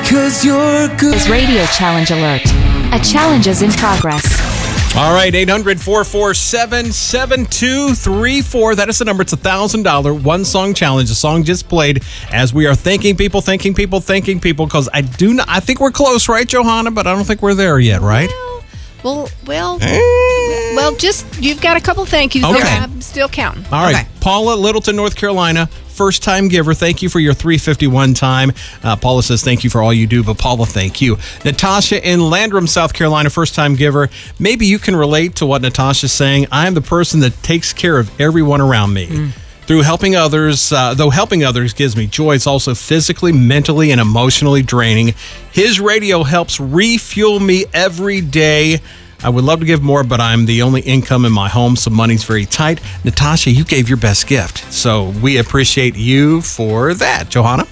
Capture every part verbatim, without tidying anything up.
'cause you're good. Radio challenge alert. A challenge is in progress. All right, eight hundred, four four seven, seven two three four. That is the number. It's a one thousand dollars one-song challenge. The song just played as we are thanking people, thanking people, thanking people, because I do not, I think we're close, right, Johanna? But I don't think we're there yet, right? Well, well, well, just, you've got a couple thank yous Okay. there. I'm still counting. All right, Okay. Paula, Littleton, North Carolina, first-time giver. Thank you for your three fifty-one time. Uh, Paula says thank you for all you do, but Paula, thank you. Natasha in Landrum, South Carolina, first-time giver. Maybe you can relate to what Natasha's saying. I am the person that takes care of everyone around me. Mm. Through helping others, uh, though helping others gives me joy, it's also physically, mentally, and emotionally draining. His radio helps refuel me every day. I would love to give more, but I'm the only income in my home, so money's very tight. Natasha, you gave your best gift, so we appreciate you for that. Johanna?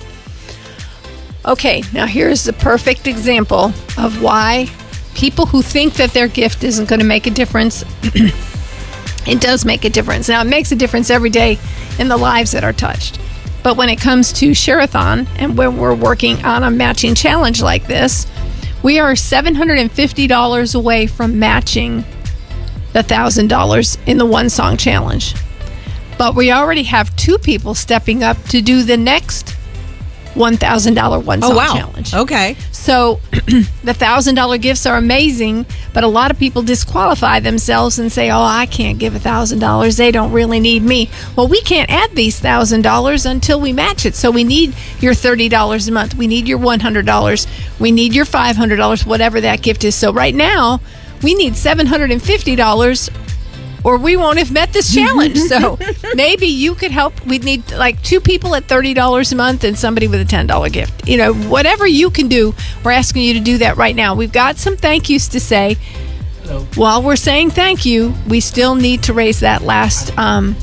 Okay, now here's the perfect example of why people who think that their gift isn't going to make a difference, it does make a difference. Now, it makes a difference every day in the lives that are touched. But when it comes to Share-a-thon, and when we're working on a matching challenge like this, we are seven hundred fifty dollars away from matching the one thousand dollars in the One Song Challenge. But we already have two people stepping up to do the next one thousand dollars One Song oh, wow. Challenge. Okay. So the one thousand dollars gifts are amazing, but a lot of people disqualify themselves and say, oh, I can't give one thousand dollars. They don't really need me. Well, we can't add these one thousand dollars until we match it. So we need your thirty dollars a month. We need your one hundred dollars. We need your five hundred dollars, whatever that gift is. So right now, we need seven hundred fifty dollars or we won't have met this challenge. So maybe you could help. We'd need like two people at thirty dollars a month and somebody with a ten dollars gift. You know, whatever you can do, we're asking you to do that right now. We've got some thank yous to say. Hello. While we're saying thank you, we still need to raise that last um,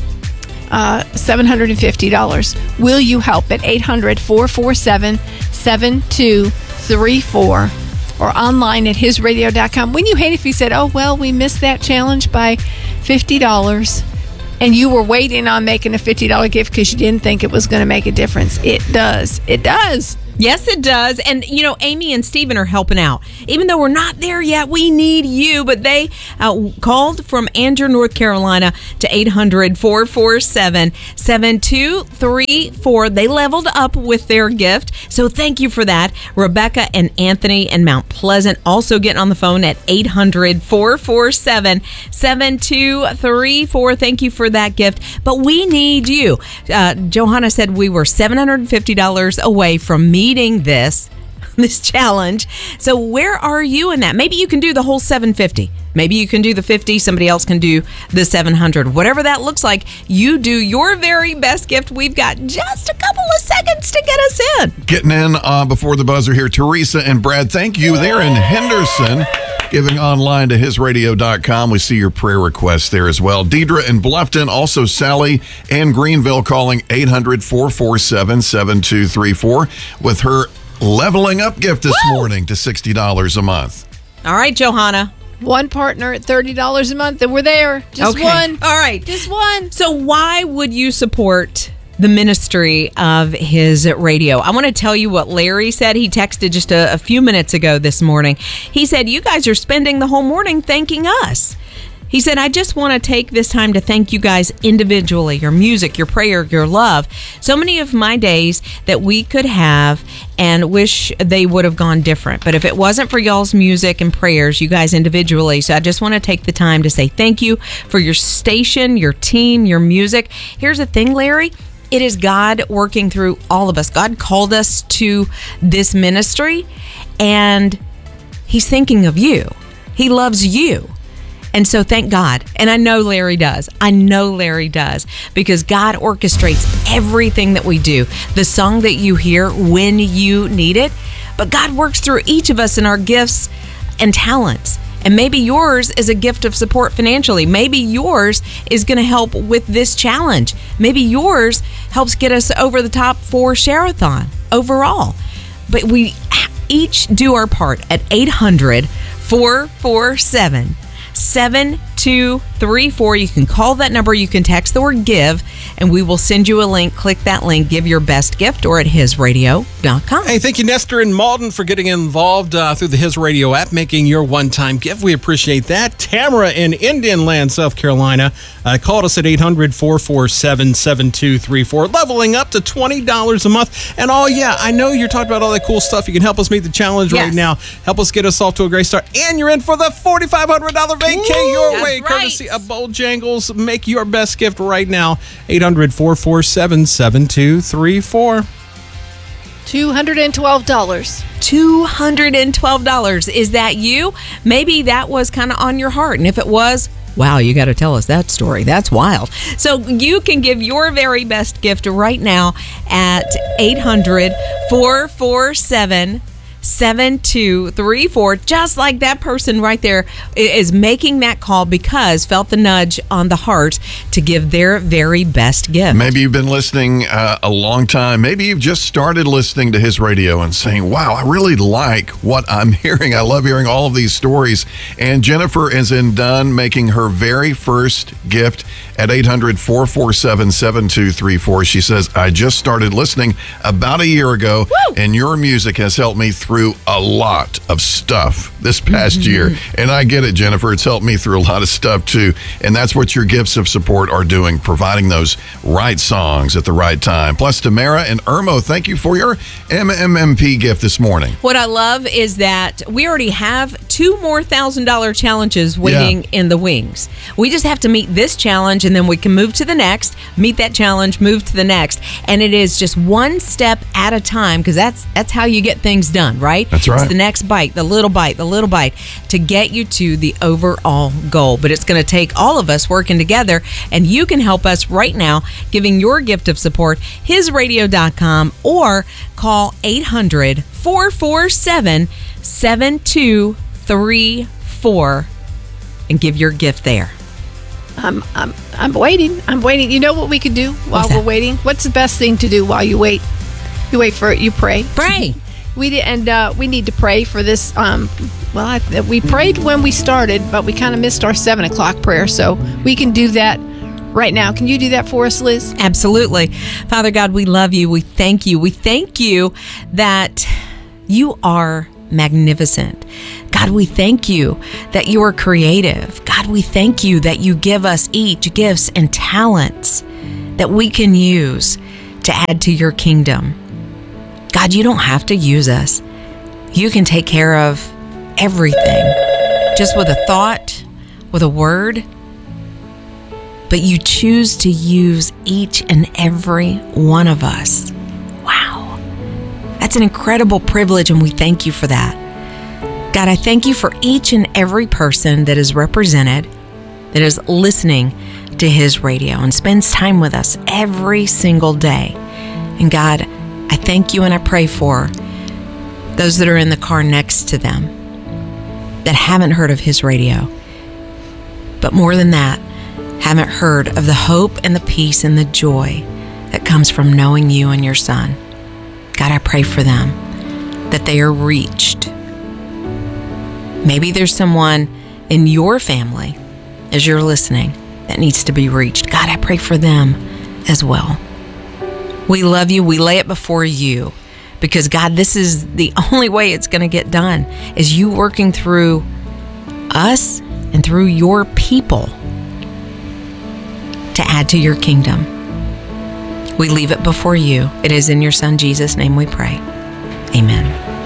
uh, seven hundred fifty dollars. Will you help at eight hundred, four four seven, seven two three four? Or online at his radio dot com. Wouldn't you hate if you said, oh, well, we missed that challenge by fifty dollars and you were waiting on making a fifty dollars gift because you didn't think it was going to make a difference? It does. It does. Yes, it does. And, you know, Amy and Stephen are helping out. Even though we're not there yet, we need you. But they uh, called from Andrew, North Carolina to eight hundred, four four seven, seven two three four. They leveled up with their gift. So thank you for that. Rebecca and Anthony in Mount Pleasant also getting on the phone at eight hundred, four four seven, seven two three four. Thank you for that gift. But we need you. Uh, Johanna said we were seven hundred fifty dollars away from meeting this this challenge. So where are you in that? Maybe you can do the whole seven hundred fifty dollars. Maybe you can do the fifty. Somebody else can do the seven hundred. Whatever that looks like, you do your very best gift. We've got just a couple of seconds to get us in. Getting in uh, before the buzzer here, Teresa and Brad, thank you. They're in Henderson, giving online to his radio dot com. We see your prayer requests there as well. Deidre in Bluffton, also Sally and Greenville calling eight hundred, four four seven, seven two three four with her leveling up gift this Woo! morning to sixty dollars a month. All right, Johanna. One partner at thirty dollars a month, and we're there. Just okay. one. All right. Just one. So why would you support the ministry of his radio? I want to tell you what Larry said. He texted just a, a few minutes ago this morning. He said, you guys are spending the whole morning thanking us. He said, I just want to take this time to thank you guys individually, your music, your prayer, your love. So many of my days that we could have and wish they would have gone different. But if it wasn't for y'all's music and prayers, you guys individually, so I just want to take the time to say thank you for your station, your team, your music. Here's the thing, Larry. It is God working through all of us. God called us to this ministry, and he's thinking of you. He loves you. And so thank God. And I know Larry does. I know Larry does. Because God orchestrates everything that we do. The song that you hear when you need it. But God works through each of us in our gifts and talents. And maybe yours is a gift of support financially. Maybe yours is going to help with this challenge. Maybe yours helps get us over the top for Share-a-thon overall. But we each do our part at eight hundred, four four seven, seven two three four. You can call that number. You can text the word give, and we will send you a link. Click that link. Give your best gift or at his radio dot com. Hey, thank you, Nestor and Malden, for getting involved uh, through the His Radio app, making your one-time gift. We appreciate that. Tamara in Indian Land, South Carolina, uh, called us at eight hundred, four four seven, seven two three four, leveling up to twenty dollars a month. And oh, yeah, I know you're talking about all that cool stuff. You can help us meet the challenge Yes. right now. Help us get us off to a great start. And you're in for the forty-five hundred dollars vacay your That's way, right. courtesy of Bojangles. Make your best gift right now. eight hundred, four four seven, seven two three four. two hundred twelve dollars. two hundred twelve dollars. Is that you? Maybe that was kind of on your heart. And if it was, wow, you got to tell us that story. That's wild. So you can give your very best gift right now at eight hundred, four four seven, seven two three four, just like that person right there is making that call because felt the nudge on the heart to give their very best gift. Maybe you've been listening uh, a long time. Maybe you've just started listening to his radio and saying, wow, I really like what I'm hearing. I love hearing all of these stories. And Jennifer is in Dunn making her very first gift at eight hundred, four four seven, seven two three four. She says, I just started listening about a year ago, Woo! and your music has helped me through a lot of stuff this past Mm-hmm. year. And I get it, Jennifer. It's helped me through a lot of stuff, too. And that's what your gifts of support are doing, providing those right songs at the right time. Plus, Tamara and Irmo, thank you for your M M M P gift this morning. What I love is that we already have two more thousand dollar challenges waiting Yeah. in the wings. We just have to meet this challenge and then we can move to the next, meet that challenge, move to the next. And it is just one step at a time because that's that's how you get things done, right? That's right. It's the next bite, the little bite, the little bite to get you to the overall goal. But it's going to take all of us working together, and you can help us right now giving your gift of support, his radio dot com, or call eight hundred, four four seven, seven two three four and give your gift there. I'm, I'm, I'm waiting. I'm waiting. You know what we could do while What's we're that? waiting? What's the best thing to do while you wait? You wait for it. You pray. Pray. We did, and uh, we need to pray for this. Um, well, I, we prayed when we started, but we kind of missed our seven o'clock prayer, so we can do that right now. Can you do that for us, Liz? Absolutely. Father God, we love you. We thank you. We thank you that you are magnificent. God, we thank you that you are creative. God, we thank you that you give us each gifts and talents that we can use to add to your kingdom. God, you don't have to use us. You can take care of everything just with a thought, with a word. But you choose to use each and every one of us. Wow. That's an incredible privilege, and we thank you for that. God, I thank you for each and every person that is represented, that is listening to his radio and spends time with us every single day. And God, I thank you and I pray for those that are in the car next to them that haven't heard of his radio. But more than that, haven't heard of the hope and the peace and the joy that comes from knowing you and your son. God, I pray for them that they are reached. Maybe there's someone in your family, as you're listening, that needs to be reached. God, I pray for them as well. We love you. We lay it before you because, God, this is the only way it's going to get done, is you working through us and through your people to add to your kingdom. We leave it before you. It is in your son Jesus' name we pray. Amen.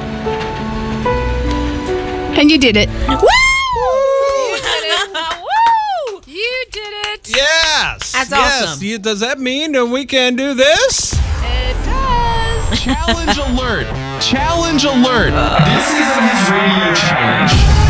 And you did it. Woo! You did it. Woo! You did it. Yes. That's yes. awesome. You- Does that mean that we can do this? It does. Challenge alert! Challenge alert! This is his radio challenge.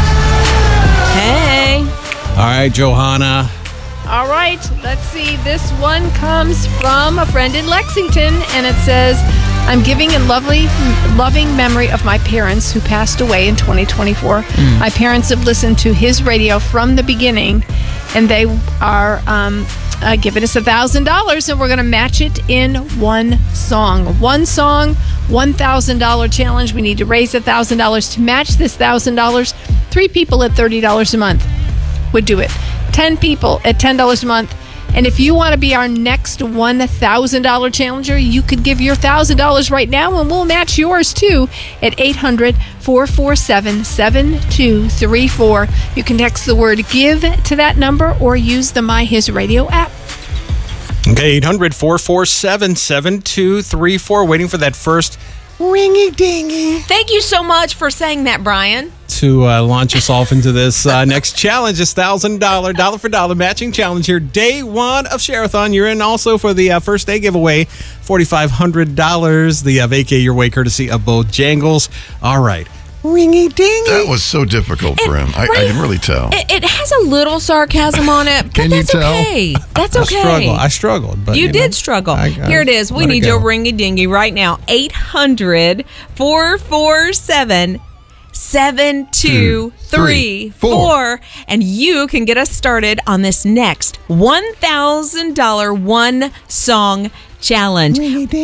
Hey. All right, Johanna. All right, let's see. This one comes from a friend in Lexington, and it says, I'm giving in lovely, loving memory of my parents who passed away in twenty twenty-four. Mm. My parents have listened to his radio from the beginning, and they are um, uh, giving us one thousand dollars, and we're going to match it in one song. One song, one thousand dollars challenge. We need to raise one thousand dollars to match this one thousand dollars. Three people at thirty dollars a month would do it. ten people at ten dollars a month. And if you want to be our next one thousand dollars challenger, you could give your one thousand dollars right now, and we'll match yours too at eight hundred, four four seven, seven two three four. You can text the word GIVE to that number or use the My His Radio app. Okay, eight hundred, four four seven, seven two three four. Waiting for that first ringy-dingy Thank you so much for saying that, Brian. to uh, launch us off into this uh, next challenge. This one thousand dollars, dollar for dollar matching challenge here. Day one of Share-a-thon. You're in also for the uh, first day giveaway, four thousand five hundred dollars. The uh, vacay your way courtesy of Bojangles. All right. Ringy-dingy. That was so difficult for him. I, I can really tell. It, it has a little sarcasm on it, but Can you that's tell? okay. That's okay. I struggled. I struggled. But, You know, did struggle. I- I Here it is. We let it need go. your ringy dingy right now. eight hundred, four four seven, seven two three four. And you can get us started on this next one thousand dollars one song challenge.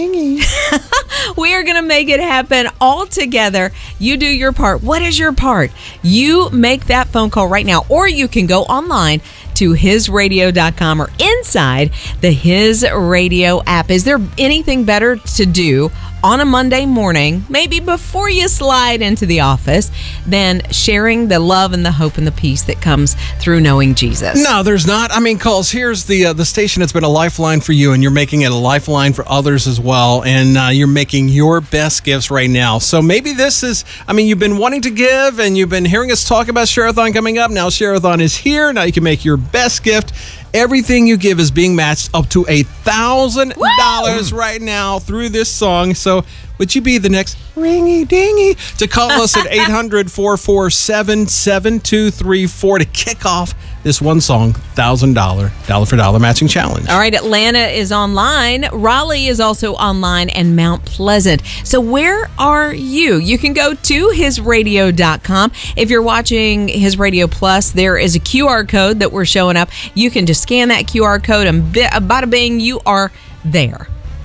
We are going to make it happen all together. You do your part. What is your part? You make that phone call right now, or you can go online to his radio dot com or inside the His Radio app. Is there anything better to do on a Monday morning, maybe before you slide into the office, than sharing the love and the hope and the peace that comes through knowing Jesus? No, there's not. I mean, calls. Here's the uh, the station that's been a lifeline for you, and you're making it a lifeline for others as well. And uh, you're making your best gifts right now. So maybe this is. I mean, you've been wanting to give, and you've been hearing us talk about Share-a-thon coming up. Now Share-a-thon is here. Now you can make your best gift. Everything you give is being matched up to a thousand dollars right now through this song. So would you be the next ringy dingy to call us at eight hundred, four four seven, seven two three four to kick off this one song, one thousand dollars, dollar for dollar matching challenge? All right, Atlanta is online. Raleigh is also online, and Mount Pleasant. So where are you? You can go to his radio dot com. If you're watching His Radio Plus, there is a Q R code that we're showing up. You can just scan that Q R code, and bi- bada bing, you are there.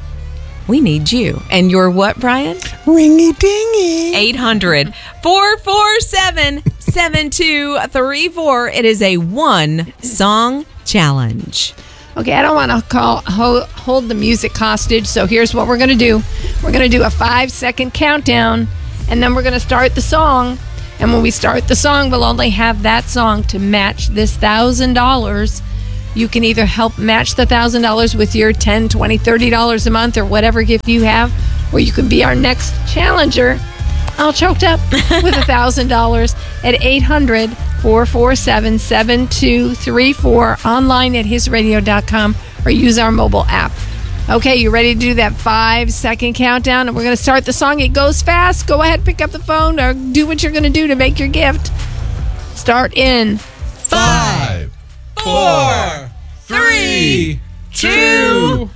We need you. And you're what, Brian? Ringy dingy. eight hundred, four four seven, seven two three four. It is a one song challenge. Okay, I don't want to call ho, hold the music hostage, so here's what we're going to do. We're going to do a five-second countdown, and then we're going to start the song. And when we start the song, we'll only have that song to match this one thousand dollars. You can either help match the one thousand dollars with your ten dollars, twenty dollars, thirty dollars a month or whatever gift you have, or you can be our next challenger, all choked up, with one thousand dollars at eight hundred, four four seven, seven two three four, online at his radio dot com, or use our mobile app. Okay, you ready to do that five-second countdown? And we're going to start the song. It goes fast. Go ahead, pick up the phone, or do what you're going to do to make your gift. Start in Five, four, three, two,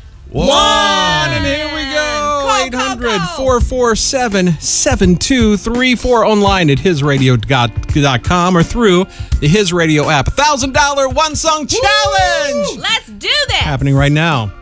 one. And here we go. eight hundred, four four seven, seven two three four. Online at his radio dot com or through the His Radio app. one thousand dollars one song challenge. Let's do this. Happening right now.